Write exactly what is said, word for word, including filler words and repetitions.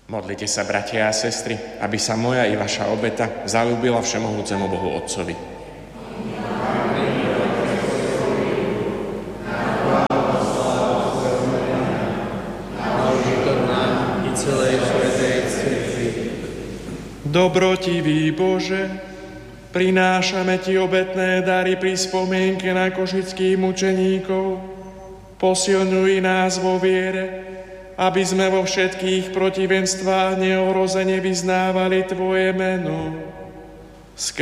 Modlite sa, bratia a sestry, aby sa moja i vaša obeta zaľúbila všemohúcemu Bohu Otcovi. Dobrotivý Bože, prinášame Ti obetné dary pri spomienke na košických mučeníkov. Posilňuj nás vo viere, aby sme vo všetkých protivenstvách neohrozene vyznávali Tvoje meno.